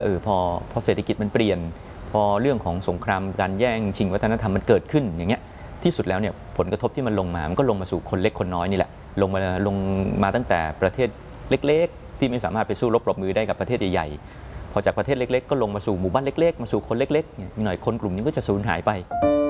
พอเศรษฐกิจมันเปลี่ยนพอเรื่องของสงครามการแย่งชิงวัฒนธรรมมันเกิดขึ้นอย่างเงี้ยที่สุดแล้วเนี่ยผลกระทบที่มันลงมามันก็ลงมาสู่คนเล็กคนน้อยนี่แหละลงมาตั้งแต่ประเทศเล็กๆที่ไม่สามารถไปสู้รบปรบมือได้กับประเทศใหญ่ๆพอจากประเทศเล็กๆก็ลงมาสู่หมู่บ้านเล็กๆมาสู่คนเล็กๆหน่อยคนกลุ่มนี้ก็จะสูญหายไป